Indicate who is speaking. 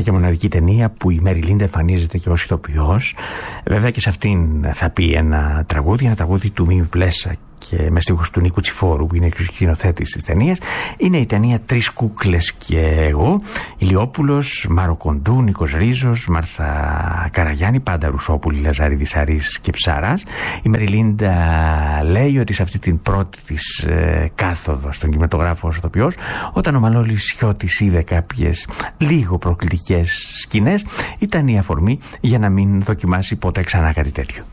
Speaker 1: και μοναδική ταινία που η Μέρι Λίντα εμφανίζεται και ως ηθοποιός. Βέβαια και σε αυτήν θα πει ένα τραγούδι του Μίμη Πλέσσα και με στίχους του Νίκου Τσιφόρου, που είναι και ο σκηνοθέτης της ταινίας. Είναι η ταινία «Τρεις κούκλες και εγώ». Ηλιόπουλος, Μάρο Κοντού, Νίκος Ρίζος, Μάρθα Καραγιάννη, πάντα Ρουσόπουλη, Λαζαρίδη, Σαρής και Ψαράς. Η Μέρι Λίντα λέει ότι σε αυτή την πρώτη της κάθοδο στον κινηματογράφο ως ηθοποιός, όταν ο Μανώλης Σιώτης είδε κάποιες λίγο προκλητικές σκηνές, ήταν η αφορμή για να μην δοκιμάσει ποτέ ξανά κάτι τέτοιο.